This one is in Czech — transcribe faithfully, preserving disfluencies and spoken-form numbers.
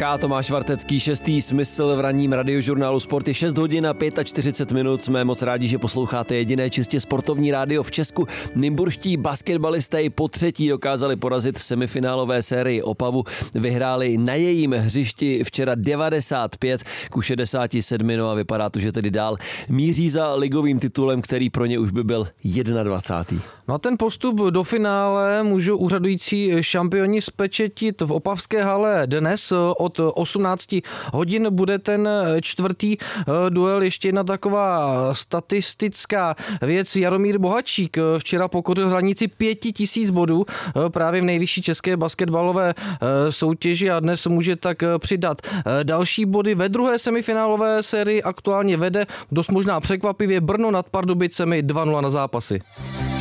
K. Tomáš Vartecký, šestý smysl v ranním radiožurnálu Sport je šest hodin a čtyřicet pět minut. Jsme moc rádi, že posloucháte jediné čistě sportovní rádio v Česku. Nymburští basketbalisté po třetí dokázali porazit v semifinálové sérii Opavu. Vyhráli na jejím hřišti včera devadesát pět ku šedesáti sedmi, no a vypadá to, že tedy dál míří za ligovým titulem, který pro ně už by byl dvacátý první. No a ten postup do finále můžou úřadující šampioni spečetit v Opavské hale dnes od osmnácti hodin. Bude ten čtvrtý duel. Ještě jedna taková statistická věc. Jaromír Bohačík včera pokořil hranici pěti tisíc bodů právě v nejvyšší české basketbalové soutěži a dnes může tak přidat další body. Ve druhé semifinálové sérii aktuálně vede dost možná překvapivě Brno nad Pardubicemi dva nula na zápasy.